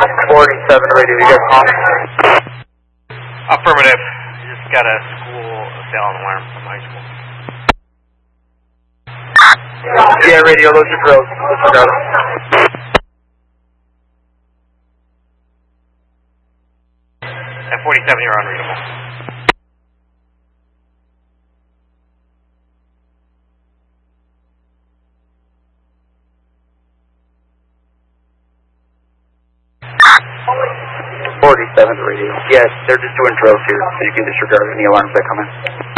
47 radio, you got calm? Affirmative. Just got a school failing alarm from high school. Yeah, radio, those are drills. Disregard them. At 47, you're unreadable. .47 radio. Yes, they're just doing drills here, so you can disregard any alarms that come in.